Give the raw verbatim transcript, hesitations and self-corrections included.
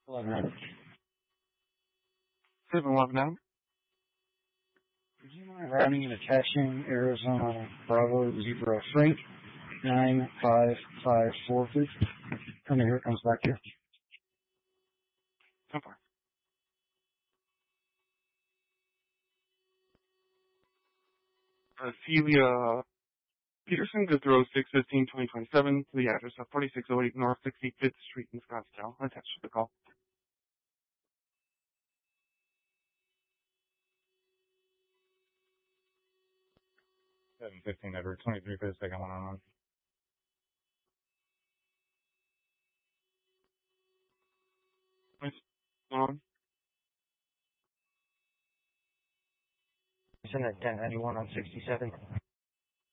eleven hundred. seven eleven now. Would you mind routing and attaching Arizona Bravo Zebra Freight nine five five four, please? Come here, it comes back here. So far. Uh, Celia Peterson, good throw six fifteen twenty twenty-seven to the address of forty-six oh eight North sixty-fifth Street in Scottsdale. Attached to the call. seven fifteen Edward, twenty-three for the second one on one. Nice. On. Send that ten ninety-one on sixty-seven.